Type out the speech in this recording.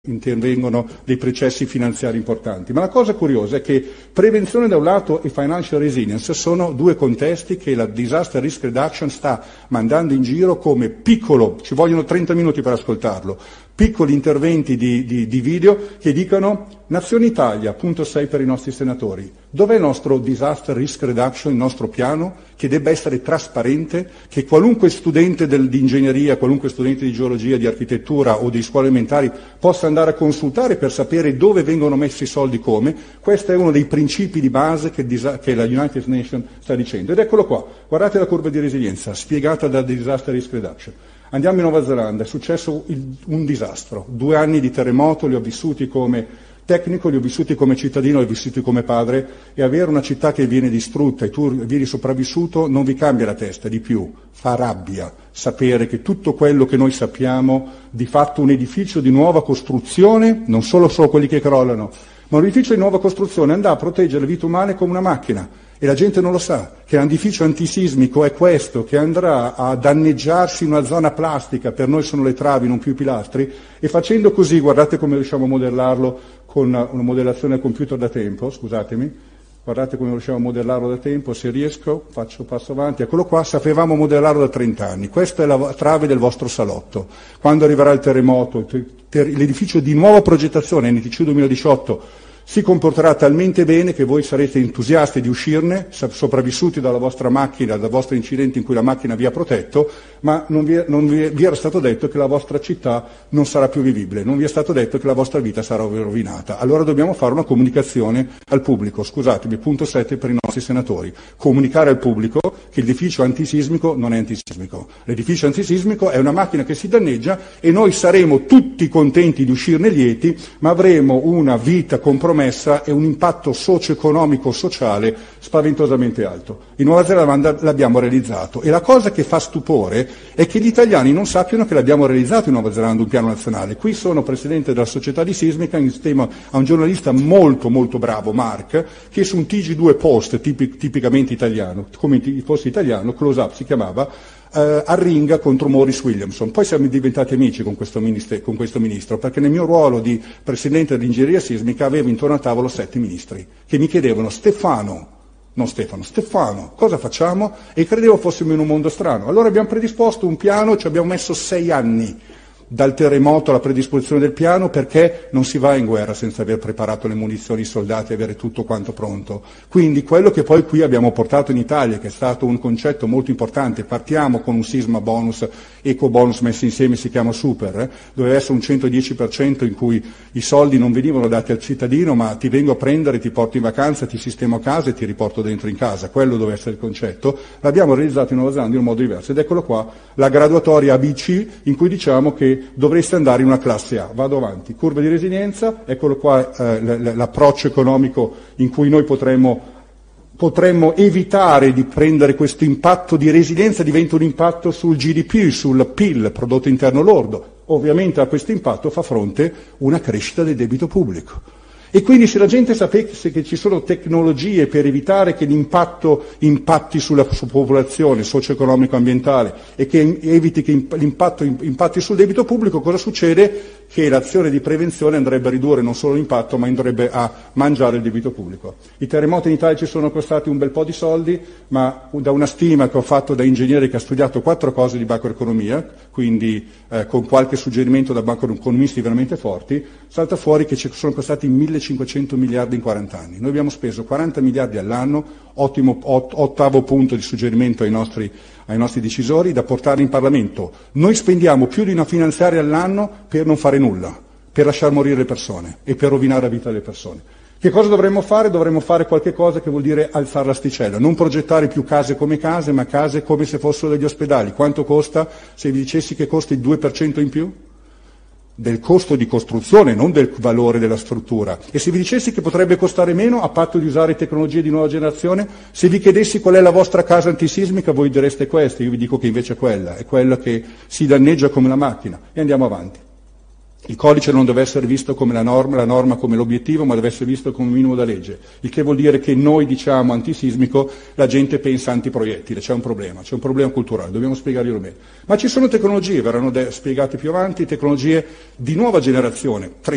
intervengono dei processi finanziari importanti. Ma la cosa curiosa è che prevenzione da un lato e financial resilience sono due contesti che la Disaster Risk Reduction sta mandando in giro come piccolo, ci vogliono 30 minuti per ascoltarlo, piccoli interventi di video che dicono Nazione Italia, punto 6 per i nostri senatori. Dov'è il nostro Disaster Risk Reduction, il nostro piano, che debba essere trasparente, che qualunque studente di ingegneria, qualunque studente di geologia, di architettura o di scuole elementari possa andare a consultare per sapere dove vengono messi i soldi come? Questo è uno dei principi di base che la United Nations sta dicendo. Ed eccolo qua, guardate la curva di resilienza, spiegata da Disaster Risk Reduction. Andiamo in Nuova Zelanda, è successo un disastro, 2 anni di terremoto, li ho vissuti come tecnico, li ho vissuti come cittadino, li ho vissuti come padre, e avere una città che viene distrutta e tu vieni sopravvissuto non vi cambia la testa, di più, fa rabbia sapere che tutto quello che noi sappiamo, di fatto un edificio di nuova costruzione, non solo quelli che crollano, ma un edificio di nuova costruzione andrà a proteggere le vite umane come una macchina. E la gente non lo sa, che l'edificio antisismico è questo, che andrà a danneggiarsi in una zona plastica, per noi sono le travi, non più i pilastri, e facendo così, guardate come riusciamo a modellarlo con una modellazione al computer da tempo, scusatemi, guardate come riusciamo a modellarlo da tempo, se riesco, passo avanti, eccolo qua, sapevamo modellarlo da 30 anni, questa è la trave del vostro salotto, quando arriverà il terremoto, l'edificio di nuova progettazione, NTC 2018, si comporterà talmente bene che voi sarete entusiasti di uscirne, sopravvissuti dalla vostra macchina, dal vostro incidente in cui la macchina vi ha protetto, ma non vi era stato detto che la vostra città non sarà più vivibile, non vi è stato detto che la vostra vita sarà rovinata. Allora dobbiamo fare una comunicazione al pubblico, scusatemi, punto 7 per i nostri senatori, comunicare al pubblico che l'edificio antisismico non è antisismico. L'edificio antisismico è una macchina che si danneggia e noi saremo tutti contenti di uscirne lieti, ma avremo una vita compromessa e un impatto socio-economico sociale spaventosamente alto. In Nuova Zelanda l'abbiamo realizzato e la cosa che fa stupore è che gli italiani non sappiano che l'abbiamo realizzato in Nuova Zelanda un piano nazionale. Qui sono presidente della società di sismica insieme a un giornalista molto molto bravo, Mark, che su un TG2 Post tipicamente italiano, come il Post italiano, Close Up si chiamava, arringa contro Maurice Williamson. Poi siamo diventati amici con questo ministro, perché nel mio ruolo di presidente dell'ingegneria sismica avevo intorno al tavolo 7 ministri che mi chiedevano Stefano, cosa facciamo? E credevo fossimo in un mondo strano. Allora abbiamo predisposto un piano, ci abbiamo messo 6 anni dal terremoto alla predisposizione del piano, perché non si va in guerra senza aver preparato le munizioni, i soldati e avere tutto quanto pronto. Quindi quello che poi qui abbiamo portato in Italia, che è stato un concetto molto importante, partiamo con un sisma bonus, eco bonus messi insieme, si chiama super, doveva essere un 110% in cui i soldi non venivano dati al cittadino, ma ti vengo a prendere, ti porto in vacanza, ti sistemo a casa e ti riporto dentro in casa. Quello doveva essere il concetto. L'abbiamo realizzato in Nuova Zelanda in un modo diverso ed eccolo qua, la graduatoria ABC in cui diciamo che dovreste andare in una classe A. Vado avanti, curva di resilienza, eccolo qua l'approccio economico in cui noi potremmo evitare di prendere questo impatto di resilienza, diventa un impatto sul GDP, sul PIL, prodotto interno lordo. Ovviamente a questo impatto fa fronte una crescita del debito pubblico. E quindi se la gente sapesse che ci sono tecnologie per evitare che l'impatto impatti sulla popolazione socio-economico-ambientale e che eviti che l'impatto impatti sul debito pubblico, cosa succede? Che l'azione di prevenzione andrebbe a ridurre non solo l'impatto, ma andrebbe a mangiare il debito pubblico. I terremoti in Italia ci sono costati un bel po' di soldi, ma da una stima che ho fatto da ingegnere che ha studiato 4 cose di macroeconomia, quindi con qualche suggerimento da macroeconomisti veramente forti, salta fuori che ci sono costati 1.500 miliardi in 40 anni. Noi abbiamo speso 40 miliardi all'anno, ottavo punto di suggerimento ai nostri decisori, da portare in Parlamento. Noi spendiamo più di una finanziaria all'anno per non fare nulla, per lasciar morire le persone e per rovinare la vita delle persone. Che cosa dovremmo fare? Dovremmo fare qualche cosa che vuol dire alzare l'asticella, non progettare più case, ma case come se fossero degli ospedali. Quanto costa? Se vi dicessi che costa il 2% in più? Del costo di costruzione, non del valore della struttura. E se vi dicessi che potrebbe costare meno a patto di usare tecnologie di nuova generazione, se vi chiedessi qual è la vostra casa antisismica, voi direste questa, io vi dico che invece è quella che si danneggia come la macchina. E andiamo avanti. Il codice non deve essere visto come la norma come l'obiettivo, ma deve essere visto come un minimo da legge, il che vuol dire che noi diciamo antisismico, la gente pensa antiproiettile, c'è un problema culturale, dobbiamo spiegarglielo bene. Ma ci sono tecnologie, verranno spiegate più avanti, tecnologie di nuova generazione,